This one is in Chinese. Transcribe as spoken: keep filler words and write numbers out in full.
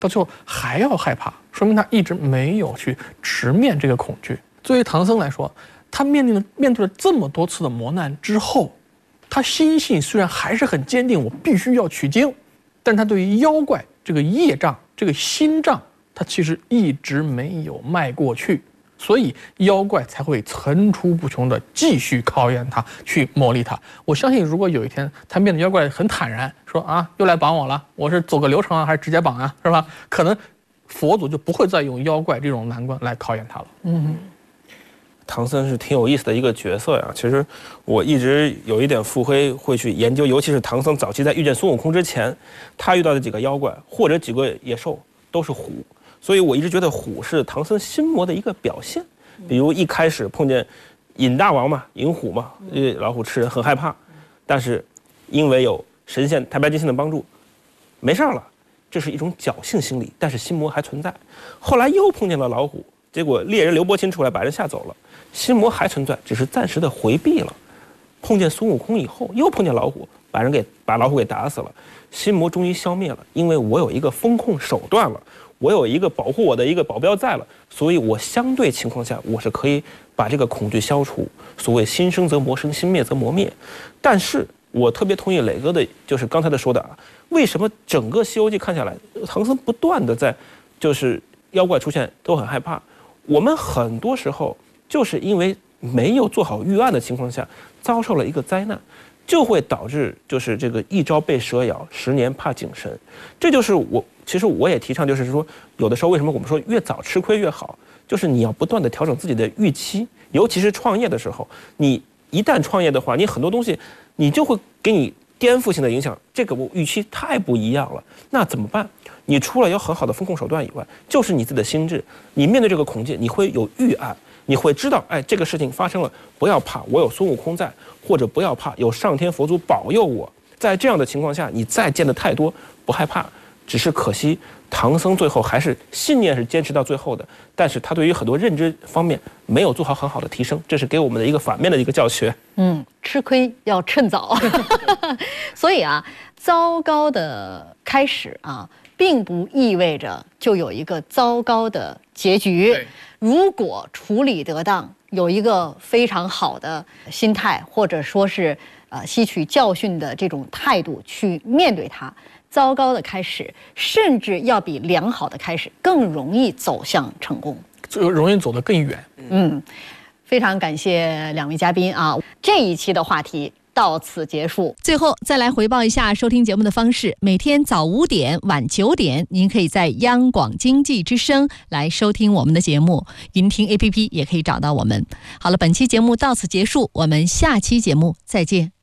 到最后还要害怕，说明他一直没有去直面这个恐惧。作为唐僧来说，他面对了面对了这么多次的磨难之后，他心性虽然还是很坚定，我必须要取经，但他对于妖怪这个业障、这个心障，他其实一直没有迈过去，所以妖怪才会层出不穷的继续考验他，去磨砺他。我相信，如果有一天他面对妖怪很坦然，说啊，又来绑我了，我是走个流程啊，还是直接绑啊，是吧？可能佛祖就不会再用妖怪这种难关来考验他了。嗯。 唐僧是挺有意思的一个角色呀。其实我一直有一点腹黑，会去研究，尤其是唐僧早期在遇见孙悟空之前，他遇到的几个妖怪或者几个野兽都是虎，所以我一直觉得虎是唐僧心魔的一个表现。比如一开始碰见尹大王嘛，尹虎嘛，因为老虎吃人很害怕，但是因为有神仙太白金星的帮助，没事了，这是一种侥幸心理，但是心魔还存在。后来又碰见了老虎，结果猎人刘伯钦出来把人吓走了，心魔还存在，只是暂时的回避了。碰见孙悟空以后，又碰见老虎，把人给把老虎给打死了，心魔终于消灭了，因为我有一个风控手段了，我有一个保护我的一个保镖在了，所以我相对情况下我是可以把这个恐惧消除。所谓心生则魔生，心灭则魔灭。但是我特别同意磊哥的，就是刚才的说的啊，为什么整个《西游记》看下来，唐僧不断的在就是妖怪出现都很害怕？我们很多时候就是因为没有做好预案的情况下，遭受了一个灾难，就会导致就是这个一朝被蛇咬，十年怕井绳。这就是我其实我也提倡，就是说有的时候为什么我们说越早吃亏越好，就是你要不断的调整自己的预期，尤其是创业的时候，你一旦创业的话，你很多东西你就会给你颠覆性的影响，这个我预期太不一样了，那怎么办？你除了有很好的风控手段以外，就是你自己的心智。你面对这个恐惧，你会有预案，你会知道，哎，这个事情发生了，不要怕，我有孙悟空在，或者不要怕，有上天佛祖保佑我。在这样的情况下，你再见的太多，不害怕。只是可惜，唐僧最后还是信念是坚持到最后的，但是他对于很多认知方面没有做好很好的提升，这是给我们的一个反面的一个教学。 嗯，吃亏要趁早。所以啊，糟糕的开始啊，并不意味着就有一个糟糕的结局。如果处理得当，有一个非常好的心态，或者说是呃吸取教训的这种态度去面对它，糟糕的开始甚至要比良好的开始更容易走向成功， 就容易走得更远。 嗯，非常感谢两位嘉宾啊，这一期的话题到此结束。 最后再来回报一下收听节目的方式，每天早五点晚九点您可以在央广经济之声来收听我们的节目，云听 A P P 也可以找到我们。好了，本期节目到此结束，我们下期节目再见。